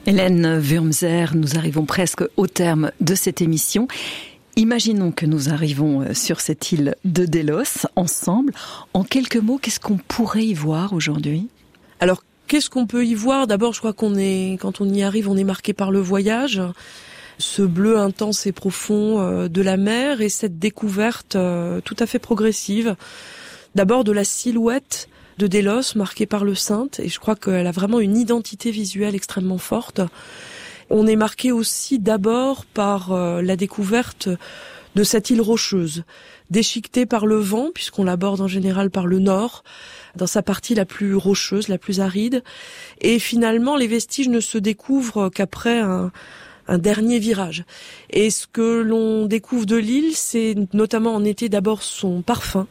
Hélène Wurmser, nous arrivons presque au terme de cette émission. Imaginons que nous arrivons sur cette île de Délos ensemble. En quelques mots, qu'est-ce qu'on pourrait y voir aujourd'hui ? Alors, qu'est-ce qu'on peut y voir ? D'abord, je crois quand on y arrive, on est marqué par le voyage, ce bleu intense et profond de la mer et cette découverte tout à fait progressive. D'abord de la silhouette de Délos, marquée par le Sint, et je crois qu'elle a vraiment une identité visuelle extrêmement forte. On est marqué aussi d'abord par la découverte de cette île rocheuse, déchiquetée par le vent, puisqu'on l'aborde en général par le nord, dans sa partie la plus rocheuse, la plus aride. Et finalement, les vestiges ne se découvrent qu'après un dernier virage. Et ce que l'on découvre de l'île, c'est notamment en été d'abord son parfum.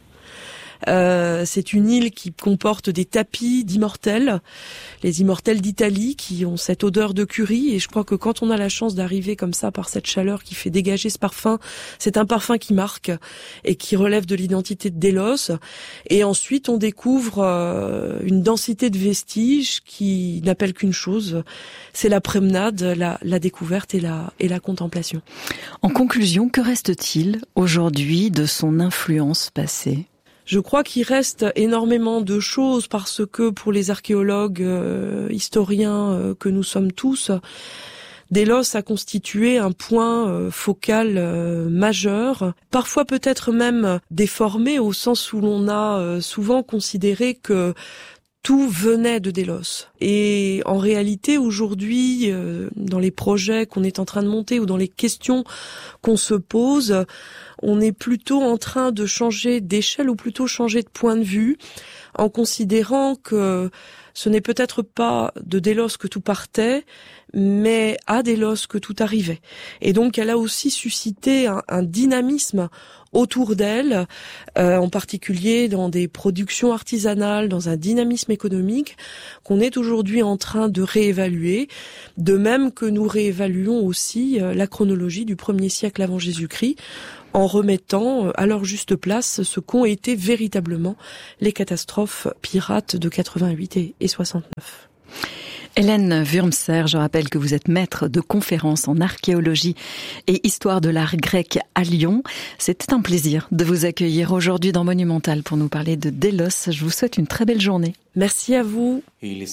C'est une île qui comporte des tapis d'immortelles, les immortelles d'Italie qui ont cette odeur de curry, et je crois que quand on a la chance d'arriver comme ça par cette chaleur qui fait dégager ce parfum, c'est un parfum qui marque et qui relève de l'identité de Délos. Et ensuite on découvre une densité de vestiges qui n'appelle qu'une chose, c'est la promenade, la découverte et la contemplation. En conclusion, que reste-t-il aujourd'hui de son influence passée ? Je crois qu'il reste énormément de choses parce que pour les archéologues, historiens que nous sommes tous, Délos a constitué un point focal majeur, parfois peut-être même déformé au sens où l'on a souvent considéré que tout venait de Délos. Et en réalité, aujourd'hui, dans les projets qu'on est en train de monter ou dans les questions qu'on se pose, on est plutôt en train de changer d'échelle ou plutôt changer de point de vue en considérant que ce n'est peut-être pas de Délos que tout partait, mais à Délos que tout arrivait. Et donc elle a aussi suscité un dynamisme autour d'elle, en particulier dans des productions artisanales, dans un dynamisme économique qu'on est aujourd'hui en train de réévaluer, de même que nous réévaluons aussi la chronologie du 1er siècle avant Jésus-Christ, en remettant à leur juste place ce qu'ont été véritablement les catastrophes pirates de 88 et 69. Hélène Wurmser, je rappelle que vous êtes maître de conférences en archéologie et histoire de l'art grec à Lyon. C'était un plaisir de vous accueillir aujourd'hui dans Monumental pour nous parler de Délos. Je vous souhaite une très belle journée. Merci à vous.